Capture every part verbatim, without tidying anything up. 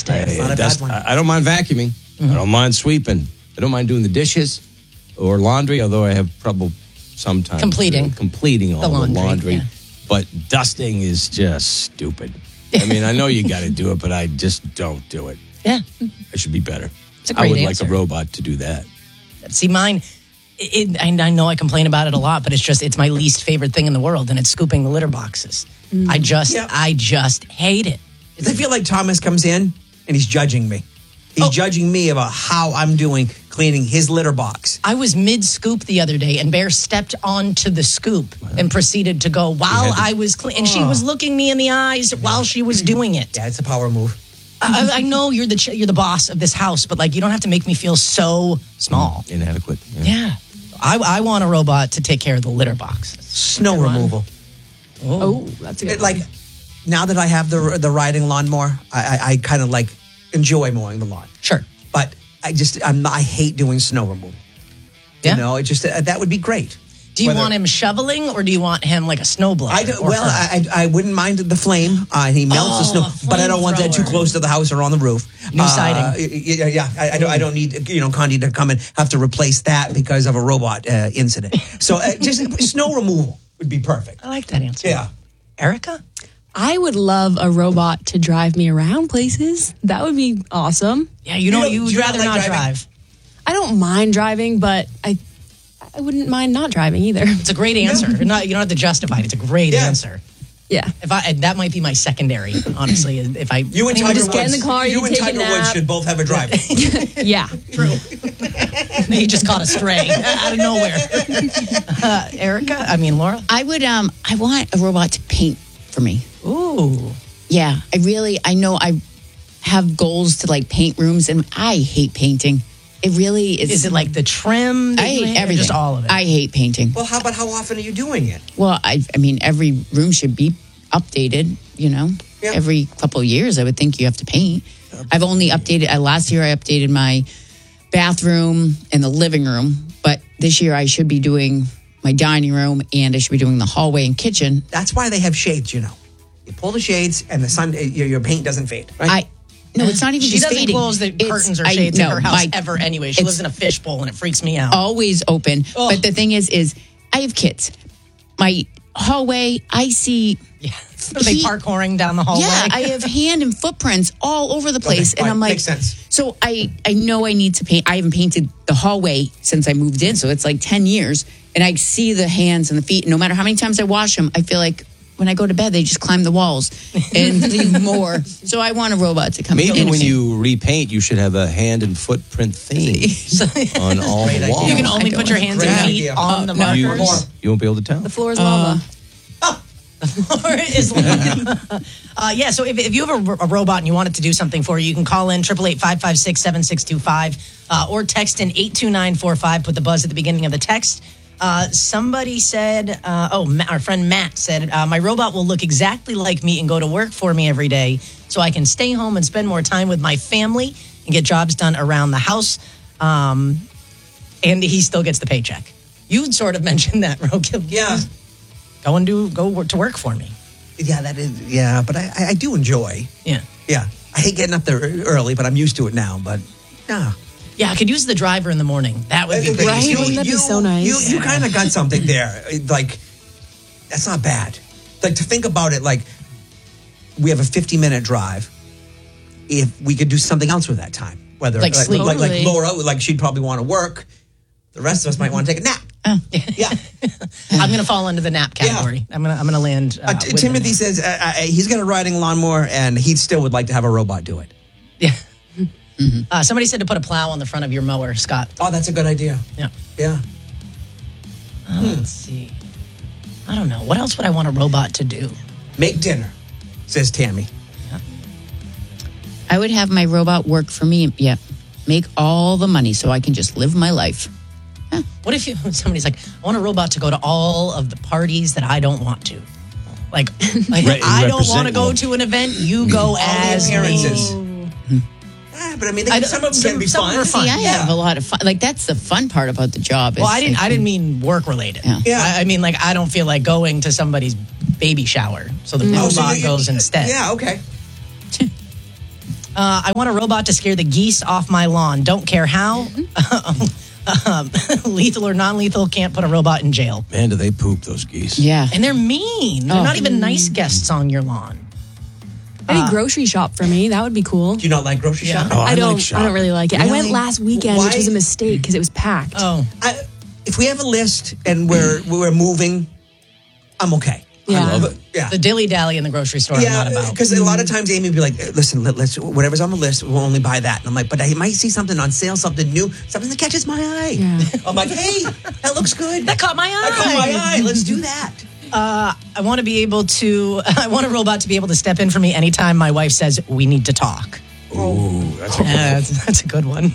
Dave? I, Not a dust, bad one. I, I don't mind vacuuming. Mm-hmm. I don't mind sweeping. I don't mind doing the dishes or laundry, although I have trouble sometimes Completing. uh, completing all The the laundry, laundry. yeah. But dusting is just stupid. I mean, I know you got to do it, but I just don't do it. Yeah. I should be better. It's a I great would answer. like a robot to do that. See, mine, it, and I know I complain about it a lot, but it's just, it's my least favorite thing in the world, and it's scooping the litter boxes. Mm. I just, Yeah. I just hate it. I feel like Thomas comes in and he's judging me. He's Oh. judging me about how I'm doing cleaning his litter box. I was mid-scoop the other day, and Bear stepped onto the scoop and proceeded to go while had to- I was clean. And she was looking me in the eyes while she was doing it. Yeah, it's a power move. I, I know you're the ch- you're the boss of this house, but like you don't have to make me feel so small. Inadequate. Yeah. Yeah, I, I want a robot to take care of the litter boxes. Snow removal. Oh, that's a good It, like, now that I have the the riding lawnmower, I, I, I kind of like enjoy mowing the lawn. Sure. But I just, I'm not, I hate doing snow removal. Yeah. You know, it just, uh, that would be great. Do you Whether- want him shoveling, or do you want him like a snowblower? I do, or well, her? I, I I wouldn't mind the flame. Uh, he melts the Oh, snow, but I don't want that too flamethrower. close to the house or on the roof. New Uh, siding. Yeah, yeah. I, I don't. I don't need you know Condi to come and have to replace that because of a robot uh, incident. So uh, just snow removal would be perfect. I like that answer. Yeah. Erica? I would love a robot to drive me around places. That would be awesome. Yeah, you know, don't- you do would you not rather like not driving? drive. I don't mind driving, but I I wouldn't mind not driving either. It's a great answer. You're not, you don't have to justify it. It's a great Yeah. answer. Yeah. If I that might be my secondary, honestly. If I You and I mean, Tiger just get in Woods. the car, you you can and take a Tiger Woods nap. should both have a driver. Yeah. he just caught a stray out of nowhere. Uh, Erica, I mean Laura. I would, um, I want a robot to paint for me. Ooh, Yeah, I really, I know I have goals to like paint rooms, and I hate painting. It really is. is it like the trim? that I you hate hate, or everything. Just all of it. I hate painting. Well, how about how often are you doing it? Well, I, I mean, every room should be updated. You know, Yeah. every couple of years, I would think you have to paint. I've only updated. Uh, last year, I updated my bathroom and the living room, but this year I should be doing my dining room, and I should be doing the hallway and kitchen. That's why they have shades. You know, you pull the shades, and the sun, uh, your, your paint doesn't fade. Right? I no, it's not even she just doesn't fading. close the It's- curtains or I- shades no, in her house my- ever anyway. She it's- lives in a fishbowl and it freaks me out. always open. Oh. But the thing is, is I have kids. My hallway, I see. Yeah. Are they He- parkouring down the hallway? Yeah, I have hand and footprints all over the place, Okay, and fine. I'm like, Makes sense. so I I know I need to paint. I haven't painted the hallway since I moved in, so it's like ten years, and I see the hands and the feet. And no matter how many times I wash them, I feel like when I go to bed, they just climb the walls and leave more. So I want a robot to come. Maybe in when and you repaint, you should have a hand and footprint theme on all Great the idea. walls. You can only I don't put your know. hands Great and feet idea. on the no, you, markers. you won't be able to tell. The floor is lava. Or is uh, yeah, so if, if you have a, a robot and you want it to do something for you, you can call in eight eight eight, five five six, seven six two five uh, or text in eight two nine four five. Put the buzz at the beginning of the text. Uh, somebody said, uh, oh, Ma- our friend Matt said, uh, my robot will look exactly like me and go to work for me every day so I can stay home and spend more time with my family and get jobs done around the house. Um, and he still gets the paycheck. You sort of mentioned that, Roke. Yeah. Go and do go work- to work for me. Yeah, that is. Yeah, but I, I, I do enjoy. Yeah. Yeah, I hate getting up there early, but I'm used to it now. But yeah, Yeah, I could use the driver in the morning. That would be pretty Right? sweet. Wouldn't that be so nice? You, you kind of got something there. Like, that's not bad. Like, to think about it, like, we have a fifty minute drive. If we could do something else with that time, whether Like sleep. like, like Totally. Laura, like she'd probably want to work. The rest of us might want to take a nap. Yeah. I'm going to fall into the nap category. I'm going to I'm going to land. Uh, Uh, T- with the Timothy nap. says uh, uh, he's got a riding lawnmower and he still would like to have a robot do it. Yeah. Uh, somebody said to put a plow on the front of your mower, Scott. Oh, that's a good idea. Yeah. Yeah. Uh, Let's see. I don't know. What else would I want a robot to do? Make dinner, says Tammy. I would have my robot work for me. Yeah, make all the money so I can just live my life. What if you somebody's like, I want a robot to go to all of the parties that I don't want to? Like, like Re- I don't represent want to go one. to an event. You go All the as appearances. me. Ah, but I mean, they, I don't- some of them some- can be some fun. are fun. See, I Yeah. have a lot of fun. Like that's the fun part about the job. Well, is I didn't. I can- didn't mean work related. Yeah. Yeah. I, I mean, like, I don't feel like going to somebody's baby shower, so the Oh, robot so you- you- goes instead. Yeah, okay. Uh, I want a robot to scare the geese off my lawn. Don't care how. um, lethal or non-lethal, can't put a robot in jail. Man, do they poop, those geese. Yeah. And they're mean. They're Oh. not even nice guests on your lawn. Maybe grocery shop for me. That would be cool. Do you not like grocery Yeah. shopping? Oh, I, I don't. like I don't really like it. I went Really? last weekend, Why? which was a mistake because it was packed. Oh, I, if we have a list and we're we're moving, I'm okay. Yeah. I love it. Yeah. the dilly-dally in the grocery store I'm not Yeah, about. because a lot of times Amy would be like, "Listen, let, let's whatever's on the list, we'll only buy that." And I'm like, "But I might see something on sale, something new, something that catches my eye." Yeah. I'm like, "Hey, that looks good. That caught my eye. That caught my eye. Let's do that." I want to be able to, I want a robot to be able to step in for me anytime my wife says, we need to talk. Ooh, that's a Yeah, that's, that's a good one.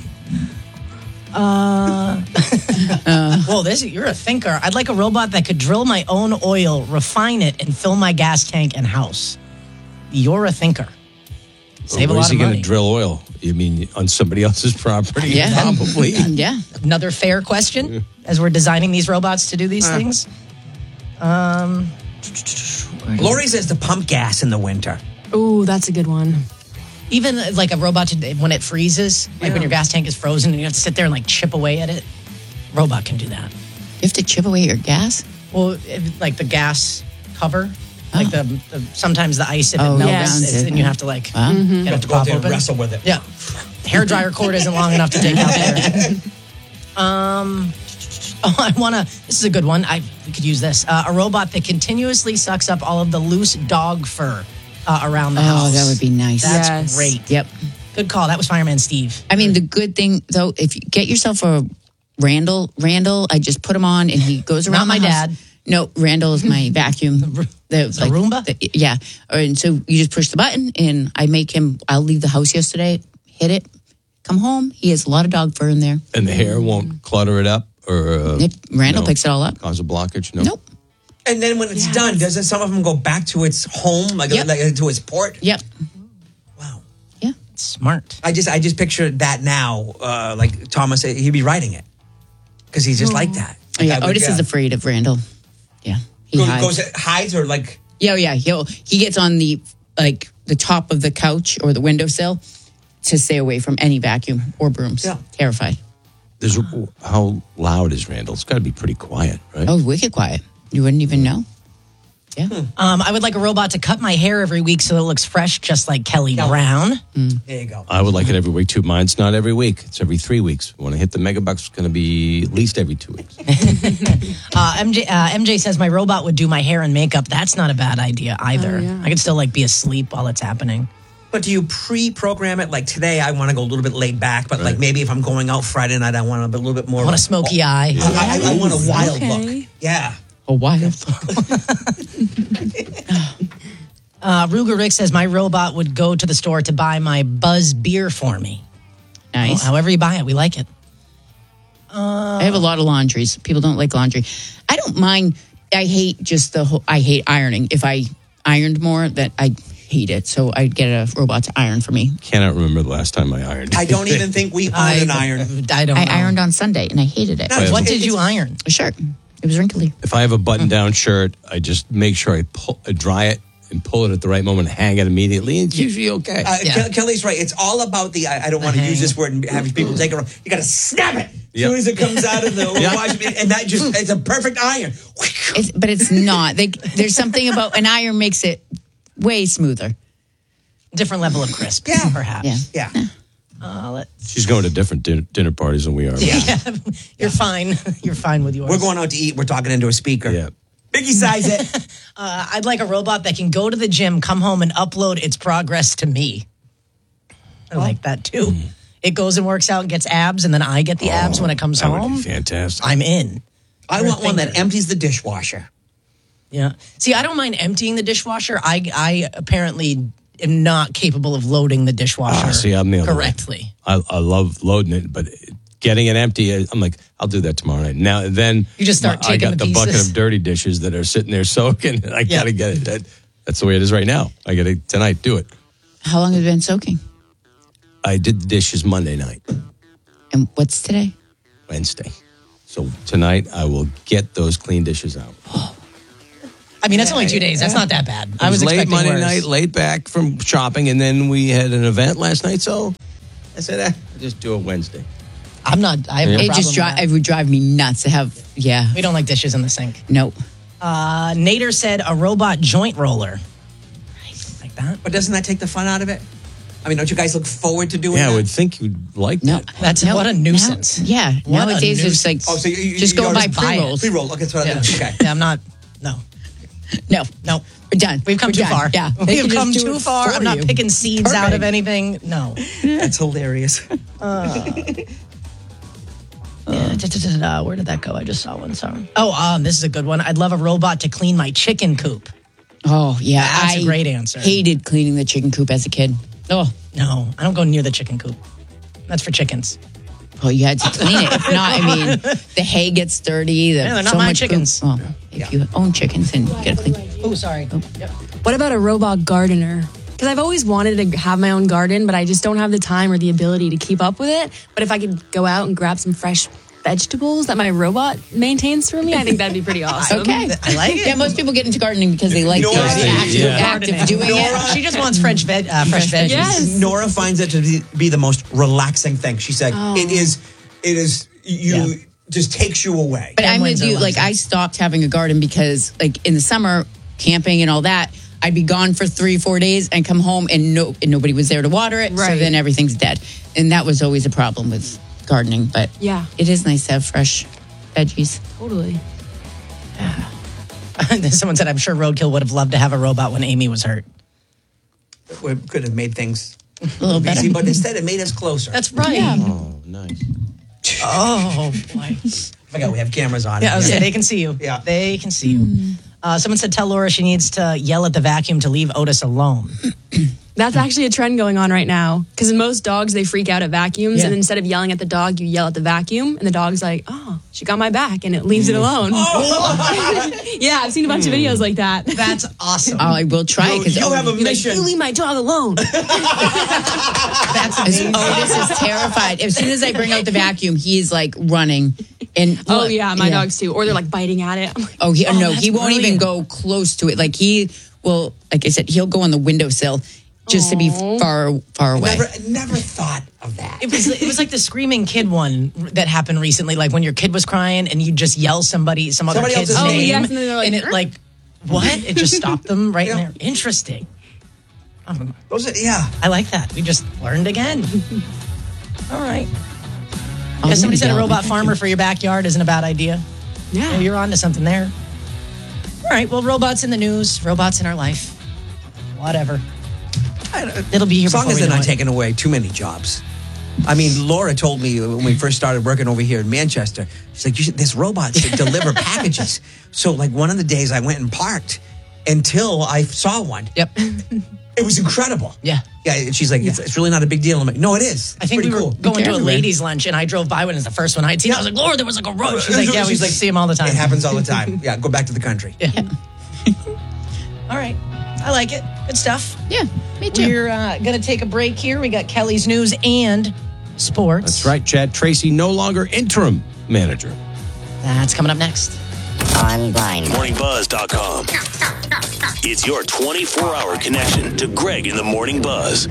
Uh, well, this you're a thinker. I'd like a robot that could drill my own oil, refine it, and fill my gas tank and house. You're a thinker. Save a Where's lot he of going money. to drill oil? You mean on somebody else's property? Yeah. Probably. Yeah. Another fair question as we're designing these robots to do these things. Lori says to pump gas in the winter. Ooh, that's a good one. Even uh, like a robot to, when it freezes, like when your gas tank is frozen and you have to sit there and like chip away at it. Robot can do that. You have to chip away your gas? Well, if, like the gas cover, like the, the sometimes the ice if Oh, it melts, yes. it's, then you have to like Wow. get You it have to to go out pop there and open. wrestle with it. Yeah, hair dryer cord isn't long enough to take out there. Um, oh, I want to. This is a good one. I we could use this. Uh, a robot that continuously sucks up all of the loose dog fur uh, around the house. Oh, that would be nice. That's Yes. great. Yep. Good call. That was Fireman Steve. I mean, the good thing though, if you get yourself a Randall, Randall, I just put him on and he goes around. Not my the house. dad. No, Randall is my vacuum. The, a Roomba? the- yeah. And so you just push the button and I make him, I'll leave the house yesterday, hit it, come home. He has a lot of dog fur in there. And the hair won't clutter it up or uh, It, Randall no, picks it all up. cause a blockage? No. Nope. And then when it's Yes. done, doesn't some of them go back to its home, like, Yep. like to its port? Yep. Wow. Yeah. Smart. I just I just picture that now, uh, like Thomas, he'd be writing it because he's just like that. Oh, yeah. Like I would- Otis is afraid of Randall. Yeah. He Goes, hides. goes hides or like Yeah, oh, yeah. He'll he gets on the like the top of the couch or the windowsill to stay away from any vacuum or brooms. Yeah. Terrified. There's, how loud is Randall? It's got to be pretty quiet, right? Oh, wicked quiet. You wouldn't even know. Yeah. Um, I would like a robot to cut my hair every week so it looks fresh, just like Kelly Brown. there you go. I would like it every week too. Mine's not every week. It's every three weeks. When I hit the megabucks, it's going to be at least every two weeks. Uh, M J uh, M J says my robot would do my hair and makeup. That's not a bad idea either. Oh, yeah. I could still like be asleep while it's happening. But do you pre-program it? Like today, I want to go a little bit laid back, but like maybe if I'm going out Friday night, I want a little bit more. I want a of smoky eye. I, I, I want a wild Okay. look. Yeah. A wild. Uh, Ruger Rick says my robot would go to the store to buy my Buzz beer for me. Nice. However you buy it, we like it. I have a lot of laundries. People don't like laundry. I don't mind. I hate just the whole, I hate ironing. If I ironed more, that I hate it. So I'd get a robot to iron for me. Cannot remember the last time I ironed. I don't even think we own I, an iron. I don't I know. ironed on Sunday and I hated it. No, What It- did you it's- iron? A shirt. It was wrinkly. If I have a button-down shirt, I just make sure I pull, I dry it and pull it at the right moment, and hang it immediately. It's usually okay. Uh, Yeah. Ke- Kelly's right. It's all about the. I, I don't want to hang. use this word and have people take it wrong. You got to snap it as Yep. soon as it comes out of the Yep. wash machine, and that just—it's a perfect iron. It's, but it's not. They, there's something about an iron makes it way smoother. Different level of crisp, Yeah. perhaps. Yeah. Yeah. Uh, let's, She's going to different din- dinner parties than we are. yeah. You're fine. You're fine with yours. We're going out to eat. We're talking into a speaker. Yeah. Biggie size it. Uh, I'd like a robot that can go to the gym, come home, and upload its progress to me. I like that too. It goes and works out and gets abs, and then I get the abs when it comes That would home. be fantastic. I'm in. I You're a want one that thinker. empties the dishwasher. Yeah. See, I don't mind emptying the dishwasher. I I apparently am not capable of loading the dishwasher Ah, see, I'm the other way. correctly. I, I love loading it, but getting it empty, I'm like, I'll do that tomorrow night. Now, then You just start I taking got the the, bucket pieces. of dirty dishes that are sitting there soaking. And I Yeah. got to get it. That, that's the way it is right now. I got to tonight do it. How long have you been soaking? I did the dishes Monday night, And what's today? Wednesday. So tonight I will get those clean dishes out. I mean, that's only two days. That's not that bad. I It was was late expecting Monday worse. night, late back from shopping, and then we had an event last night. So I said, eh, I'll just do it Wednesday. I'm not. I have no It problem just dri- with that. it would drive me nuts to have. Yeah, We don't like dishes in the sink. no. Uh, Nader said a robot joint roller. Like that. But doesn't that take the fun out of it? I mean, don't you guys look forward to doing Yeah, that? I would think you'd like No, that. That's- no, what a nuisance. now- yeah, What a nowadays it's like Oh, so you, you, just you go and buy already pre rolls. Pre-roll. Okay, that's what I Yeah. okay. yeah, I'm not. No, No, no. we're done. We've come We're too done. far. Yeah, They we've can come just do too it far. for I'm not you. picking seeds out of Perfect. anything. No. That's hilarious. Uh, da, da, da, da, where did that go? I just saw one. Sorry. Oh, um, this is a good one. I'd love a robot to clean my chicken coop. Oh yeah, That's I a great answer. Hated cleaning the chicken coop as a kid. Oh, No, I don't go near the chicken coop. That's for chickens. well, you had to clean it. If not, I mean, the hay gets dirty. The, Yeah, they're not so my much chickens. Poop. Well, if you own chickens, then you gotta clean. Oh, sorry. Yep. What about a robot gardener? Because I've always wanted to have my own garden, but I just don't have the time or the ability to keep up with it. But if I could go out and grab some fresh vegetables that my robot maintains for me, I think that'd be pretty awesome. Okay, I like it. Yeah, most people get into gardening because they like Nora- the act, Yeah. act of doing Nora- it. She just wants French veg, uh, fresh veggies. Yes. Nora finds it to be, be the most relaxing thing. She said, Oh. "It is. It is. You Yeah. just takes you away." But I'm Penguins with are you. Like lazy. I stopped having a garden because, like in the summer, camping and all that, I'd be gone for three, four days and come home and no, and nobody was there to water it. So Right. then everything's dead, and that was always a problem with gardening. But Yeah. it is nice to have fresh veggies. Totally. Someone said, I'm sure Roadkill would have loved to have a robot when Amy was hurt. We could have made things A little better. easy, but instead it made us closer. That's right. Yeah. Oh, nice. Oh, boy. I forgot we have cameras on. Yeah, I it. was saying, they can see you. Yeah. They can see you. Uh, someone said, tell Laura she needs to yell at the vacuum to leave Otis alone. That's actually a trend going on right now. Because in most dogs, they freak out at vacuums. Yeah. And instead of yelling at the dog, you yell at the vacuum. And the dog's like, oh, she got my back. And it leaves it alone. Yeah, I've seen a bunch of videos like that. That's awesome. Oh, I will try because you have a Like, mission. you leave my dog alone. That's amazing. Otis is terrified. As soon as I bring out the vacuum, he's like running. And Oh, yeah, my dogs too. Or they're like biting at it. I'm like, Oh, he, Oh, no, that's he won't even brilliant. go close to it. Like he will, like I said, he'll go on the windowsill just to be far, far away. Never, never thought of that. It was it was like the screaming kid one that happened recently, like when your kid was crying and you just yell somebody some other Somebody kid's else's name, name. Oh, yes, and then they're like, and it "Huh?" like what? It just stopped them right Yeah. in there. Interesting. Those are, yeah. I like that. We just learned again. All right. I'm Yeah, somebody gonna said a yell at robot my farmer for your backyard isn't a bad idea. yeah. Maybe you're on to something there. All right. Well, robots in the news, robots in our life. Whatever. It'll be here As long before as we they're know not it. taking away too many jobs. I mean, Laura told me when we first started working over here in Manchester, she's like, you should, this robot should deliver packages. So, like, one of the days I went and parked until I saw one. Yep. It was incredible. Yeah. Yeah, and she's like, it's, it's really not a big deal. I'm like, no, it is. I think Pretty we were cool. going to a everywhere. ladies' lunch, and I drove by when it was the first one I'd seen. I was like, Lord, there was like a roach. She's like, yeah, we She's like, see him all the time. It happens all the time. Yeah, go back to the country. Yeah. All right. I like it. Good stuff. Yeah, me too. We're uh, going to take a break here. We got Kelly's news and sports. That's right, Chad Tracy, no longer interim manager. That's coming up next. Online. morning buzz dot com. It's your twenty-four hour connection to Greg in the Morning Buzz.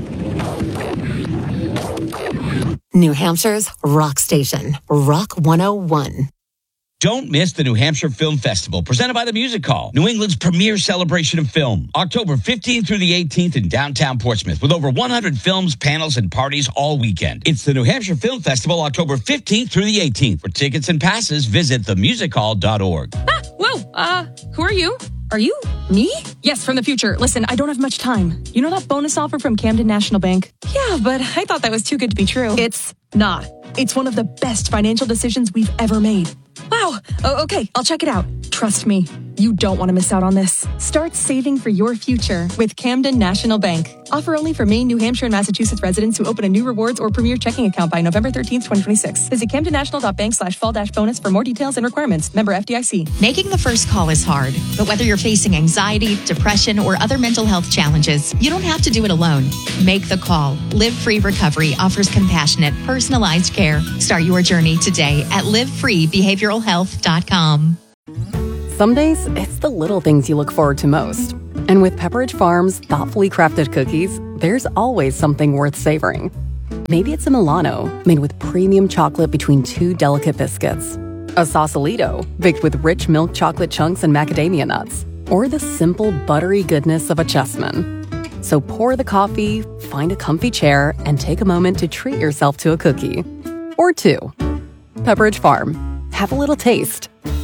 New Hampshire's rock station, Rock one oh one. Don't miss the New Hampshire Film Festival, presented by the Music Hall, New England's premier celebration of film. October fifteenth through the eighteenth in downtown Portsmouth, with over one hundred films, panels, and parties all weekend. It's the New Hampshire Film Festival, October fifteenth through the eighteenth. For tickets and passes, visit the music hall dot org. Ah, whoa, uh, who are you? Are you? Me? Yes, from the future. Listen, I don't have much time. You know that bonus offer from Camden National Bank? Yeah, but I thought that was too good to be true. It's not. It's one of the best financial decisions we've ever made. Wow. Oh, okay, I'll check it out. Trust me, you don't want to miss out on this. Start saving for your future with Camden National Bank. Offer only for Maine, New Hampshire, and Massachusetts residents who open a new rewards or premier checking account by November thirteenth, twenty twenty-six. Visit camdennational.bank slash fall dash bonus for more details and requirements. Member F D I C. Making the first call is hard, but whether you're facing anxiety, depression, or other mental health challenges, you don't have to do it alone. Make the call. Live Free Recovery offers compassionate, personalized care. Start your journey today at live free behavioral health dot com. Some days, it's the little things you look forward to most. And with Pepperidge Farm's thoughtfully crafted cookies, there's always something worth savoring. Maybe it's a Milano, made with premium chocolate between two delicate biscuits. A Sausalito, baked with rich milk chocolate chunks and macadamia nuts. Or the simple, buttery goodness of a Chessman. So pour the coffee, find a comfy chair, and take a moment to treat yourself to a cookie. Or two. Pepperidge Farm. Have a little taste.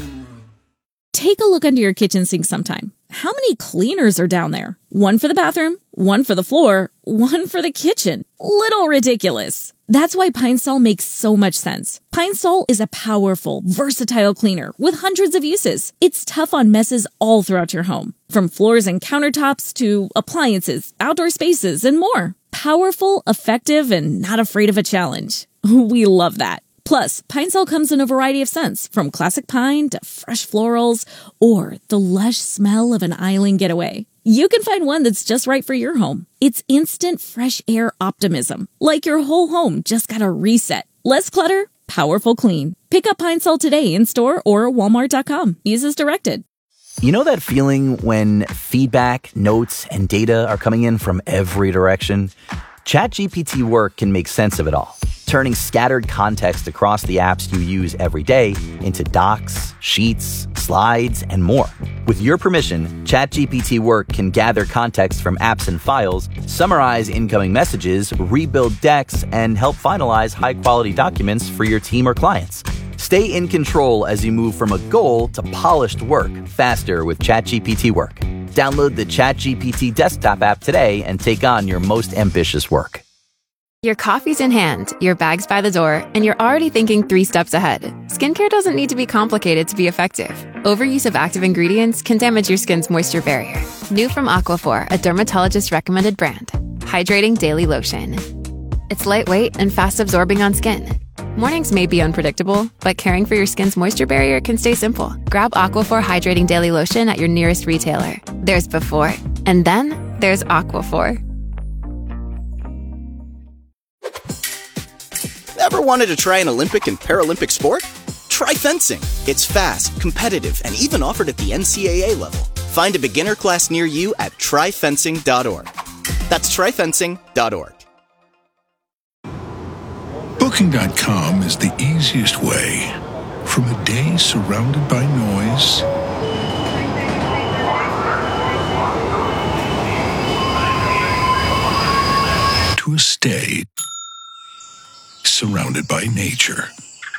Take a look under your kitchen sink sometime. How many cleaners are down there? One for the bathroom, one for the floor, one for the kitchen. Little ridiculous. That's why Pine Sol makes so much sense. Pine Sol is a powerful, versatile cleaner with hundreds of uses. It's tough on messes all throughout your home, from floors and countertops to appliances, outdoor spaces, and more. Powerful, effective, and not afraid of a challenge. We love that. Plus, Pine Sol comes in a variety of scents, from classic pine to fresh florals, or the lush smell of an island getaway. You can find one that's just right for your home. It's instant fresh air optimism, like your whole home just got a reset. Less clutter, powerful clean. Pick up Pine Sol today in store or walmart dot com. Use as directed. You know that feeling when feedback, notes, and data are coming in from every direction? ChatGPT Work can make sense of it all, turning scattered context across the apps you use every day into docs, sheets, slides, and more. With your permission, ChatGPT Work can gather context from apps and files, summarize incoming messages, rebuild decks, and help finalize high-quality documents for your team or clients. Stay in control as you move from a goal to polished work faster with ChatGPT Work. Download the ChatGPT desktop app today and take on your most ambitious work. Your coffee's in hand, your bag's by the door, and you're already thinking three steps ahead. Skincare doesn't need to be complicated to be effective. Overuse of active ingredients can damage your skin's moisture barrier. New from Aquaphor, a dermatologist-recommended brand. Hydrating Daily Lotion. It's lightweight and fast-absorbing on skin. Mornings may be unpredictable, but caring for your skin's moisture barrier can stay simple. Grab Aquaphor Hydrating Daily Lotion at your nearest retailer. There's before, and then there's Aquaphor. Ever wanted to try an Olympic and Paralympic sport? Try fencing. It's fast, competitive, and even offered at the N C A A level. Find a beginner class near you at try fencing dot org. That's try fencing dot org. Booking dot com is the easiest way. From a day surrounded by noise to a stay surrounded by nature.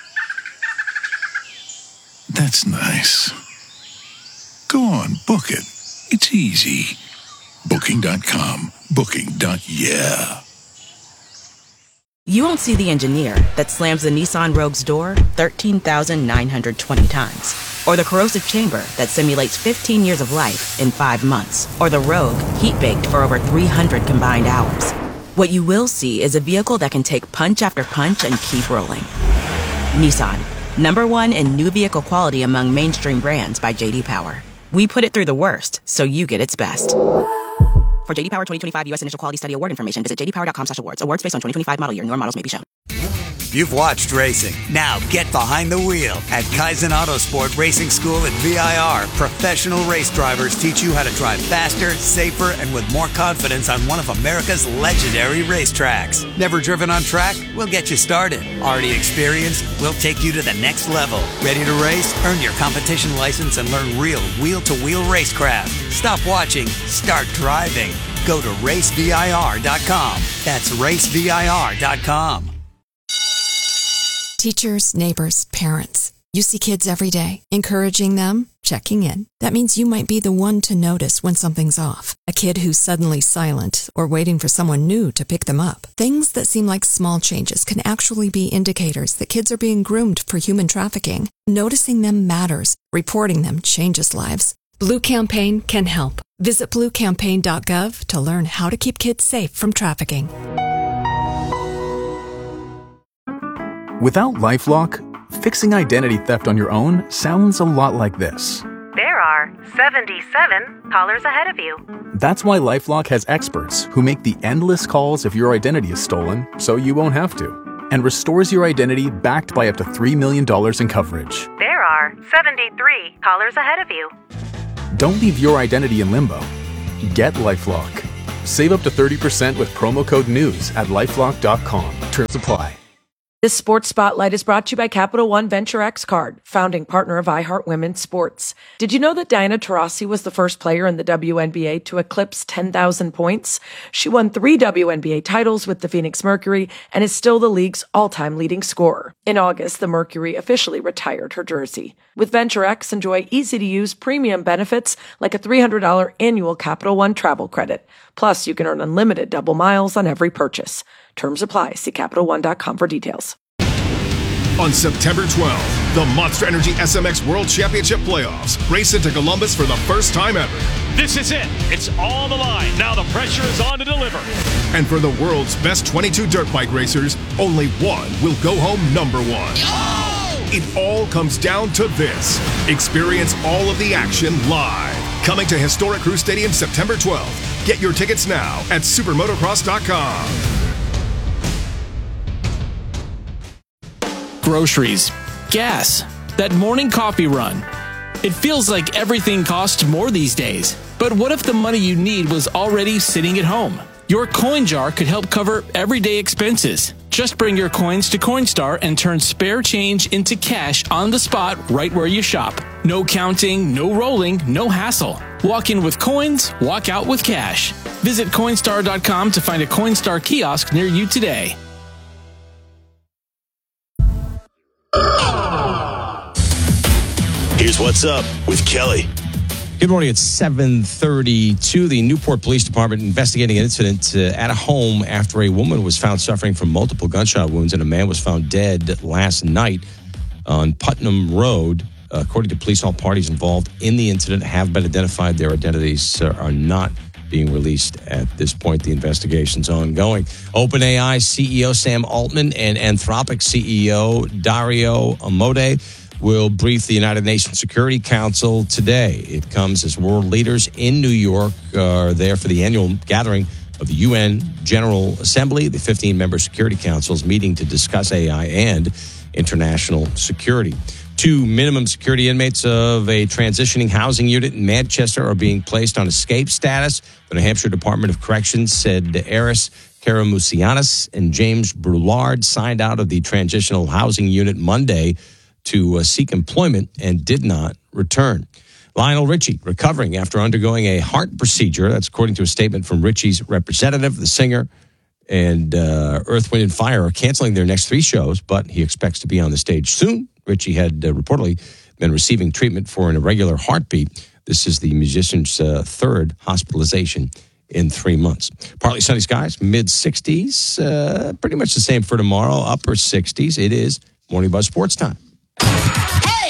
That's nice. Go on, book it. It's easy. Booking dot com. Booking. Yeah. You won't see the engineer that slams the Nissan Rogue's door thirteen thousand nine hundred twenty times. Or the corrosive chamber that simulates fifteen years of life in five months. Or the Rogue heat-baked for over three hundred combined hours. What you will see is a vehicle that can take punch after punch and keep rolling. Nissan, number one in new vehicle quality among mainstream brands by J D Power. We put it through the worst, so you get its best. For J D Power twenty twenty-five U S Initial Quality Study Award information, visit j d power dot com slash awards. Awards based on twenty twenty-five model year. Newer models may be shown. You've watched racing. Now get behind the wheel at Kaizen Autosport Racing School at V I R. Professional race drivers teach you how to drive faster, safer, and with more confidence on one of America's legendary racetracks. Never driven on track? We'll get you started. Already experienced? We'll take you to the next level. Ready to race? Earn your competition license and learn real wheel-to-wheel racecraft. Stop watching. Start driving. Go to race V I R dot com. That's race V I R dot com. Teachers, neighbors, parents. You see kids every day, encouraging them, checking in. That means you might be the one to notice when something's off. A kid who's suddenly silent or waiting for someone new to pick them up. Things that seem like small changes can actually be indicators that kids are being groomed for human trafficking. Noticing them matters. Reporting them changes lives. Blue Campaign can help. Visit blue campaign dot gov to learn how to keep kids safe from trafficking. Without LifeLock, fixing identity theft on your own sounds a lot like this. There are seventy-seven callers ahead of you. That's why LifeLock has experts who make the endless calls if your identity is stolen, so you won't have to, and restores your identity backed by up to three million dollars in coverage. There are are seventy-three callers ahead of you. Don't leave your identity in limbo. Get LifeLock. Save up to thirty percent with promo code NEWS at lifelock dot com. Terms apply. This Sports Spotlight is brought to you by Capital One Venture X Card, founding partner of iHeart Women's Sports. Did you know that Diana Taurasi was the first player in the W N B A to eclipse ten thousand points? She won three W N B A titles with the Phoenix Mercury and is still the league's all-time leading scorer. In August, the Mercury officially retired her jersey. With Venture X, enjoy easy-to-use premium benefits like a three hundred dollars annual Capital One travel credit. Plus, you can earn unlimited double miles on every purchase. Terms apply. See Capital One dot com for details. On September twelfth, the Monster Energy S M X World Championship Playoffs race into Columbus for the first time ever. This is it. It's on the line. Now the pressure is on to deliver. And for the world's best twenty-two dirt bike racers, only one will go home number one. Oh! It all comes down to this. Experience all of the action live. Coming to Historic Crew Stadium September twelfth. Get your tickets now at supermotocross dot com. Groceries, gas, that morning coffee run. It feels like everything costs more these days. But what if the money you need was already sitting at home? Your coin jar could help cover everyday expenses. Just bring your coins to Coinstar and turn spare change into cash on the spot right where you shop. No counting, no rolling, no hassle. Walk in with coins, walk out with cash. Visit Coinstar dot com to find a Coinstar kiosk near you today. Here's what's up with Kelly. Good morning. It's seven thirty-two. The Newport Police Department investigating an incident uh, at a home after a woman was found suffering from multiple gunshot wounds and a man was found dead last night on Putnam Road. Uh, according to police, all parties involved in the incident have been identified. Their identities uh, are not being released at this point. The investigation's ongoing. OpenAI C E O Sam Altman and Anthropic C E O Dario Amodei will brief the United Nations Security Council today. It comes as world leaders in New York are there for the annual gathering of the U N General Assembly. The fifteen-member Security Council is meeting to discuss A I and international security. Two minimum security inmates of a transitioning housing unit in Manchester are being placed on escape status. The New Hampshire Department of Corrections said Eris Karamusianis and James Brulard signed out of the transitional housing unit Monday to uh, seek employment and did not return. Lionel Richie recovering after undergoing a heart procedure. That's according to a statement from Richie's representative. The singer and uh, Earth, Wind and Fire are canceling their next three shows, but he expects to be on the stage soon. Richie had uh, reportedly been receiving treatment for an irregular heartbeat. This is the musician's uh, third hospitalization in three months. Partly sunny skies, mid sixties. Uh, pretty much the same for tomorrow, upper sixties. It is Morning Buzz Sports Time. Hey!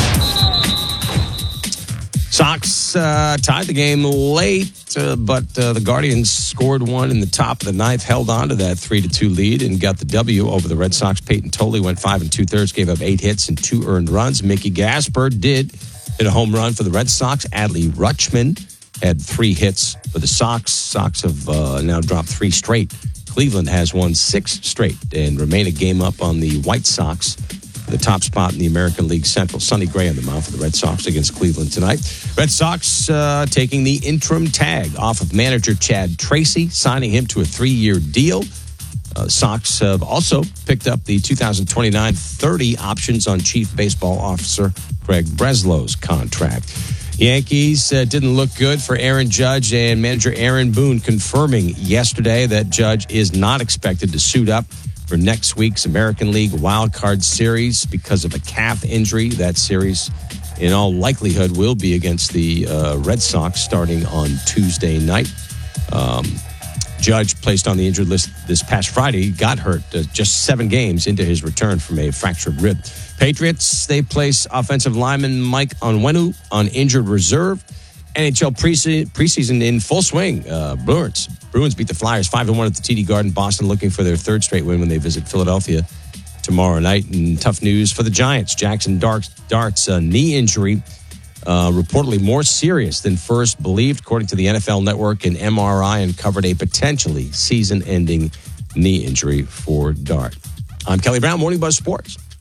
Sox uh, tied the game late, uh, but uh, the Guardians scored one in the top of the ninth, held on to that three to two lead, and got the W over the Red Sox. Peyton Tolley went five and two-thirds, gave up eight hits and two earned runs. Mickey Gasper did hit a home run for the Red Sox. Adley Rutschman had three hits for the Sox. Sox have uh, now dropped three straight. Cleveland has won six straight and remain a game up on the White Sox, the top spot in the American League Central. Sonny Gray on the mound for the Red Sox against Cleveland tonight. Red Sox uh, taking the interim tag off of manager Chad Tracy, signing him to a three-year deal. Uh, Sox have also picked up the two thousand twenty-nine thirty options on Chief Baseball Officer Craig Breslow's contract. Yankees uh, didn't look good for Aaron Judge, and manager Aaron Boone confirming yesterday that Judge is not expected to suit up for next week's American League Wild Card Series because of a calf injury. That series, in all likelihood, will be against the uh, Red Sox starting on Tuesday night. Um, Judge, placed on the injured list this past Friday, got hurt uh, just seven games into his return from a fractured rib. Patriots, they place offensive lineman Mike Onwenu on injured reserve. N H L prese- preseason in full swing. Uh, Bruins. Bruins beat the Flyers five to one at the T D Garden. Boston looking for their third straight win when they visit Philadelphia tomorrow night. And tough news for the Giants. Jackson Dart's, Dart's uh, knee injury, uh, reportedly more serious than first believed, according to the N F L Network. An M R I uncovered a potentially season-ending knee injury for Dart. I'm Kelly Brown, Morning Buzz Sports.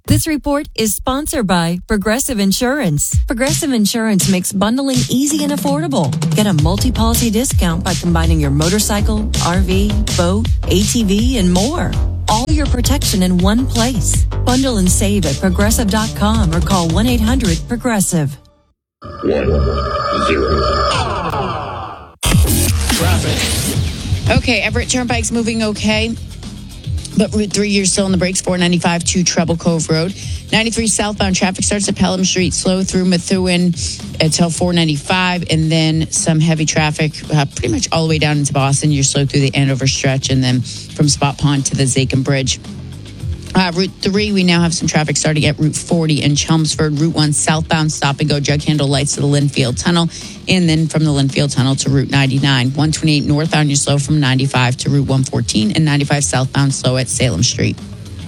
This report is sponsored by Progressive Insurance. Progressive Insurance makes bundling easy and affordable. Get a multi-policy discount by combining your motorcycle, R V, boat, A T V, and more. All your protection in one place. Bundle and save at progressive dot com or call one eight hundred progressive. One, zero. Traffic. Okay, Everett Turnpike's moving okay. But Route three, you're still in the brakes. four ninety-five to Treble Cove Road. ninety-three southbound traffic starts at Pelham Street, slow through Methuen until four ninety-five, and then some heavy traffic uh, pretty much all the way down into Boston. You're slow through the Andover stretch, and then from Spot Pond to the Zakim Bridge. Uh, Route three, we now have some traffic starting at Route forty in Chelmsford. Route one southbound stop and go jug handle lights to the Linfield Tunnel, and then from the Linfield Tunnel to Route ninety-nine. one twenty-eight northbound, you're slow from ninety-five to Route one fourteen, and ninety-five southbound slow at Salem Street.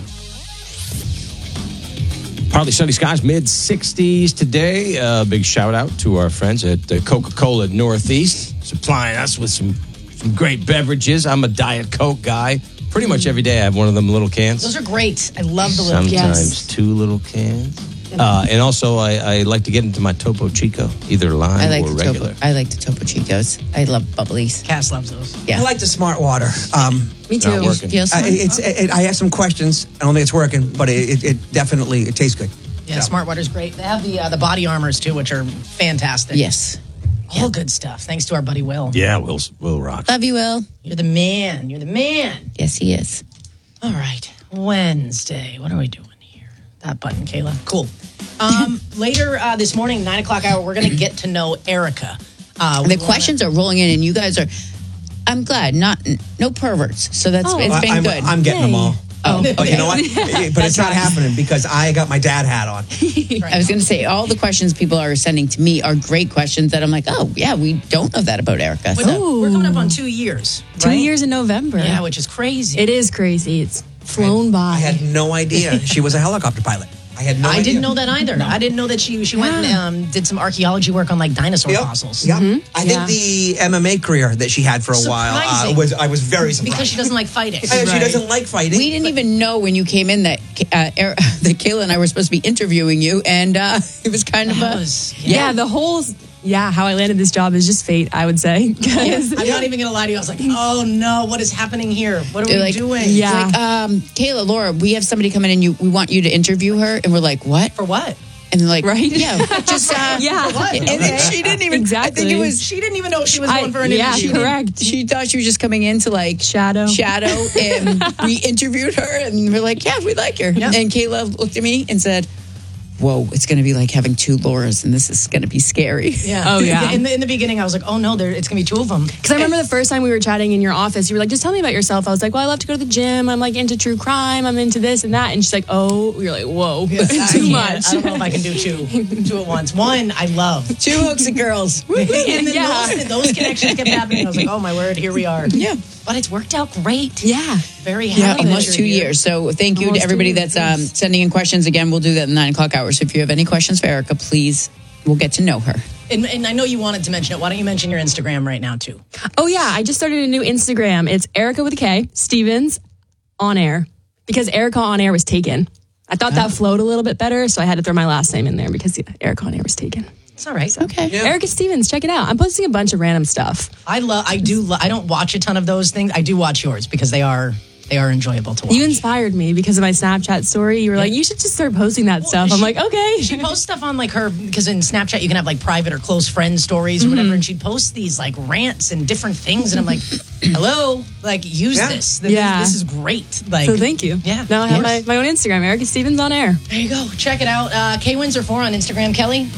Partly sunny skies, mid sixties today. Uh, big shout out to our friends at uh, Coca-Cola Northeast, supplying us with some, some great beverages. I'm a Diet Coke guy. Pretty much every day I have one of them little cans. Those are great. I love the little Sometimes cans. two little cans. Uh, and also, I, I like to get into my Topo Chico, either lime I like or the regular. Topo, I like the Topo Chicos. I love bubblies. Cass loves those. Yeah. I like the smart water. Um, Me too. Not working. Feels uh, fun. it's. It, I have some questions. I don't think it's working, but it, it, it definitely it tastes good. Yeah, Smart Water's great. They have the uh, the body armors too, which are fantastic. Yes. All good stuff. Thanks to our buddy Will. Yeah, Will, Will rocks. Love you, Will. You're the man. You're the man. Yes, he is. All right. Wednesday. What are we doing here? That button, Kayla. Cool. Um, later uh, this morning, nine o'clock hour, we're going to get to know Erica. Uh, the questions are rolling in, and you guys are. I'm glad, not no perverts. So that's Oh. it's been I'm, good. I'm getting them all. Oh, Oh, you know what? But it's not happening because I got my dad hat on. I was going to say all the questions people are sending to me are great questions that I'm like, oh yeah, we don't know that about Erica. We're, So. we're coming up on two years. Two right? years in November. Yeah, which is crazy. It is crazy. It's flown by. I had no idea she was a helicopter pilot. I had no I idea. didn't know that either. I didn't know that she she went and um, did some archaeology work on like dinosaur Yep. fossils. Yeah. Mm-hmm. I think the M M A career that she had for a while uh, Surprising. was I was very surprised. Because she doesn't like fighting. Uh, She doesn't like fighting. We didn't even know when you came in that uh, Er- that Kayla and I were supposed to be interviewing you, and uh, it was kind of That a was- Yeah, the whole, yeah, how I landed this job is just fate, I would say. 'Cause- I'm not even going to lie to you. I was like, oh no, what is happening here? What are They're we like, doing? yeah. Like, um, Kayla, Laura, we have somebody coming in. You, we want you to interview her, and we're like, what? For what? And they're like, Right? Yeah, just uh, Yeah. For what? And then she didn't even. Exactly. I think it was. She didn't even know she was I- going for an yeah, interview. correct. She thought she was just coming in to like Shadow. shadow, and we interviewed her, and we're like, yeah, we like her. Yeah. And Kayla looked at me and said, whoa, it's going to be like having two Lauras, and this is going to be scary. Yeah. Oh, yeah. In the, in the beginning, I was like, oh no, there, it's going to be two of them. Because I remember the first time we were chatting in your office, you were like, just tell me about yourself. I was like, well, I love to go to the gym. I'm like into true crime. I'm into this and that. And she's like, oh, we were like, whoa, I too can't- much. I don't know if I can do two, two at once. One, I love. Two hooks and girls. And then Yeah. those, those connections kept happening. I was like, oh my word, here we are. Yeah. But it's worked out great. Yeah. Very happy. Yeah, that almost you're two here. years. So thank you Almost to everybody two that's um, sending in questions. Again, we'll do that in the nine o'clock hour. So if you have any questions for Erica, please, we'll get to know her. And, and I know you wanted to mention it. Why don't you mention your Instagram right now, too? Oh, yeah. I just started a new Instagram. It's Erica with a K, Stevens on air. Because Erica on air was taken. I thought that flowed a little bit better, so I had to throw my last name in there because yeah, Erica on air was taken. It's all right. Okay. Erica Stevens, check it out. I'm posting a bunch of random stuff. I love. I do. Lo- I don't watch a ton of those things. I do watch yours because they are they are enjoyable to watch. You inspired me because of my Snapchat story. You were like, you should just start posting that stuff. I'm she- like, okay. She posts stuff on like her because in Snapchat you can have like private or close friend stories or whatever, and she posts these like rants and different things, and I'm like, hello, like use Yeah. this. This, Yeah. this is great. Like, So thank you. Yeah, Now I of have my, course. my own Instagram, Erica Stevens on air. There you go. Check it out. Uh, K Windsor four on Instagram. Kelly.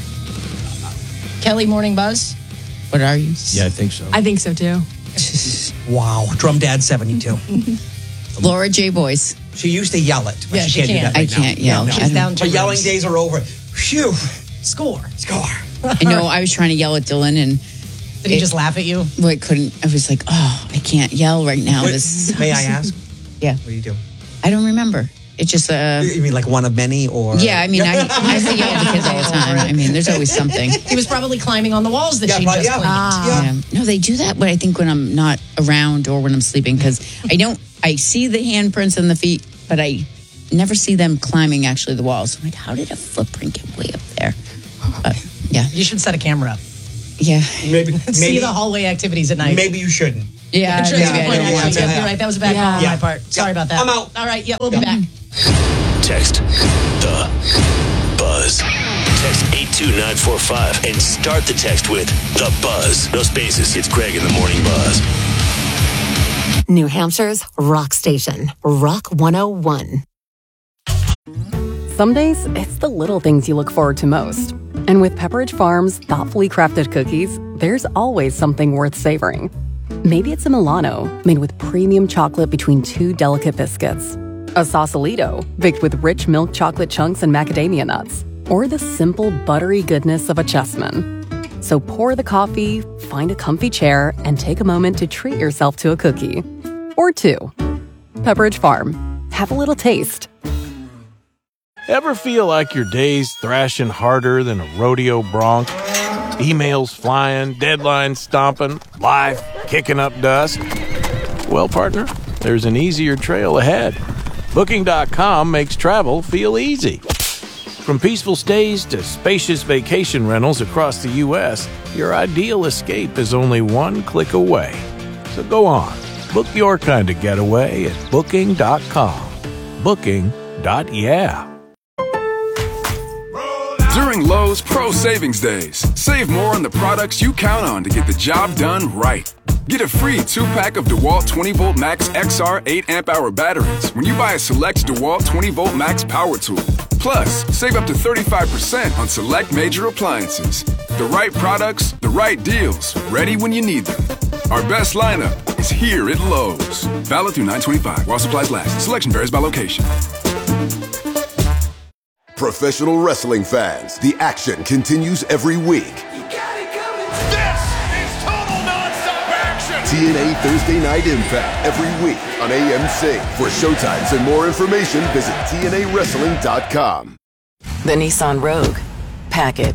Kelly Morning Buzz. What are you? Yeah, I think so. I think so too. Wow, Drum Dad seventy-two. Laura J. Boyce. She used to yell it. But Yeah, she she can't do can't. that right I can't now. yell. No, no. She's down to Her yelling rooms. days are over. Phew. Score. Score. I know I was trying to yell at Dylan, and Did he It- just laugh at you? well, I couldn't. I was like, oh, I can't yell right now. What- This. may I ask? Yeah. What do you do? I don't remember. It's just uh You mean like one of many, or yeah. I mean, I I say yell at the kids all the time. I mean, there's always something. He was probably climbing on the walls that Yeah, she but- just yeah. cleaned. Ah. Yeah. No, they do that, but I think when I'm not around or when I'm sleeping, because I don't. I see the handprints and the feet, but I never see them climbing actually the walls. I'm like, how did a footprint get way up there? But, yeah. You should set a camera up. Yeah. Maybe, See maybe the hallway activities at night. Maybe you shouldn't. Yeah. Sure, yeah, that's a good point, yeah, actually. yeah, Yep, yeah. You're right. That was a bad Yeah. call on Yeah. my part. Sorry about that. I'm out. All right. Yeah, we'll be back. Text the buzz. Text eight two nine four five and start the text with the buzz. No spaces. It's Greg in the Morning Buzz. New Hampshire's rock station, Rock one oh one. Some days, it's the little things you look forward to most. And with Pepperidge Farm's thoughtfully crafted cookies, there's always something worth savoring. Maybe it's a Milano, made with premium chocolate between two delicate biscuits. A Sausalito, baked with rich milk chocolate chunks and macadamia nuts. Or the simple, buttery goodness of a Chessman. So pour the coffee, find a comfy chair, and take a moment to treat yourself to a cookie. Or two. Pepperidge Farm. Have a little taste. Ever feel like your day's thrashing harder than a rodeo bronc? Emails flying, deadlines stomping, life kicking up dust? Well, partner, there's an easier trail ahead. Booking dot com makes travel feel easy. From peaceful stays to spacious vacation rentals across the U S, your ideal escape is only one click away. So go on, book your kind of getaway at Booking dot com. Booking. Yeah. During Lowe's Pro Savings Days, save more on the products you count on to get the job done right. Get a free two-pack of DeWalt twenty volt Max X R eight amp hour batteries when you buy a select DeWalt twenty volt Max power tool. Plus, save up to thirty-five percent on select major appliances. The right products, the right deals, ready when you need them. Our best lineup is here at Lowe's. Valid through nine twenty-five while supplies last. Selection varies by location. Professional wrestling fans, the action continues every week. T N A Thursday Night Impact every week on A M C. For showtimes and more information, visit T N A wrestling dot com. The Nissan Rogue. Pack it.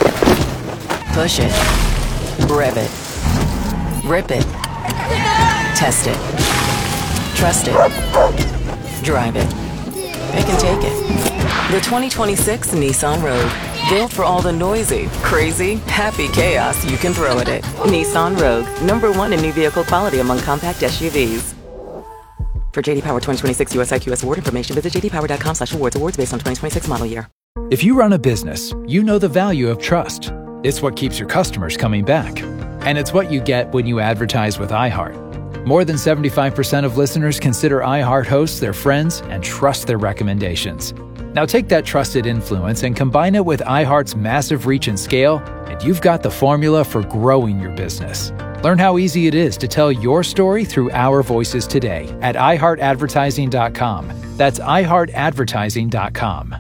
Push it. Rev it. Rip it. Test it. Trust it. Drive it. Pick and take it. The twenty twenty-six Nissan Rogue. Built for all the noisy, crazy, happy chaos you can throw at it. Nissan Rogue, number one in new vehicle quality among compact S U Vs. For J D Power twenty twenty-six U S I Q S award information, visit j d power dot com slash awards. Awards based on twenty twenty-six model year. If you run a business, you know the value of trust. It's what keeps your customers coming back. And it's what you get when you advertise with iHeart. More than seventy-five percent of listeners consider iHeart hosts their friends and trust their recommendations. Now take that trusted influence and combine it with iHeart's massive reach and scale, and you've got the formula for growing your business. Learn how easy it is to tell your story through our voices today at i heart advertising dot com. That's i heart advertising dot com.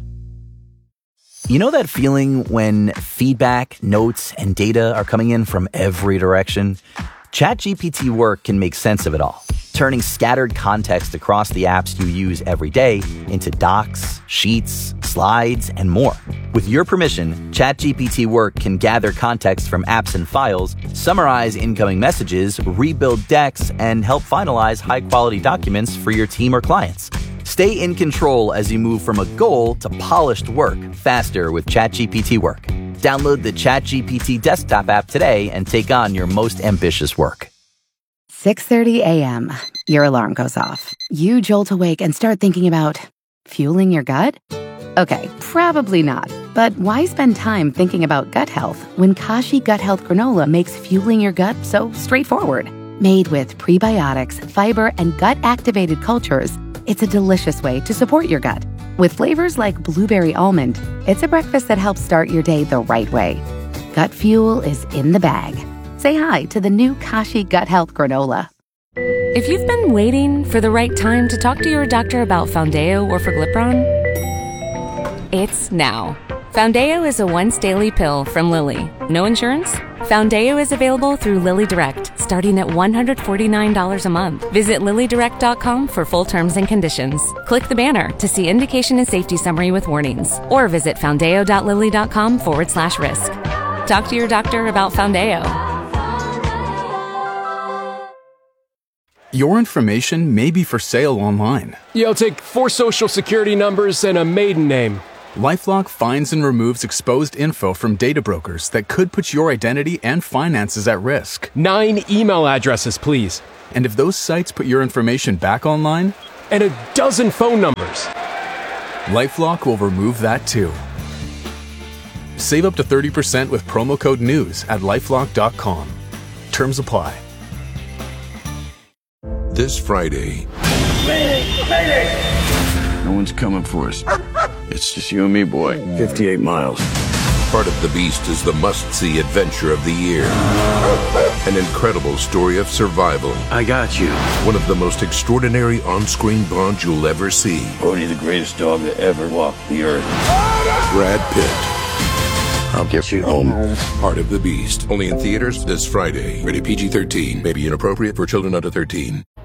You know that feeling when feedback, notes, and data are coming in from every direction? ChatGPT Work can make sense of it all, turning scattered context across the apps you use every day into docs, sheets, slides, and more. With your permission, ChatGPT Work can gather context from apps and files, summarize incoming messages, rebuild decks, and help finalize high-quality documents for your team or clients. Stay in control as you move from a goal to polished work faster with ChatGPT Work. Download the ChatGPT desktop app today and take on your most ambitious work. six thirty a.m. Your alarm goes off. You jolt awake and start thinking about fueling your gut? Okay, probably not. But why spend time thinking about gut health when Kashi Gut Health Granola makes fueling your gut so straightforward? Made with prebiotics, fiber, and gut-activated cultures, it's a delicious way to support your gut. With flavors like blueberry almond, it's a breakfast that helps start your day the right way. Gut fuel is in the bag. Say hi to the new Kashi Gut Health Granola. If you've been waiting for the right time to talk to your doctor about Foundeo or Forglipron, it's now. Foundeo is a once-daily pill from Lilly. No insurance? Foundeo is available through Lilly Direct, starting at one hundred forty-nine dollars a month. Visit lilly direct dot com for full terms and conditions. Click the banner to see indication and safety summary with warnings, or visit foundeo dot lilly dot com forward slash risk. Talk to your doctor about Foundeo. Your information may be for sale online. Yeah, I'll take four social security numbers and a maiden name. LifeLock finds and removes exposed info from data brokers that could put your identity and finances at risk. Nine email addresses, please. And if those sites put your information back online? And a dozen phone numbers. LifeLock will remove that too. Save up to thirty percent with promo code NEWS at lifelock dot com. Terms apply. This Friday. No one's coming for us. It's just you and me, boy. fifty-eight miles. Part of the Beast is the must-see adventure of the year. An incredible story of survival. I got you. One of the most extraordinary on-screen bonds you'll ever see. Only the greatest dog that ever walked the earth. Brad Pitt. I'll get you home. Part of the Beast. Only in theaters this Friday. Rated P G thirteen. May be inappropriate for children under thirteen.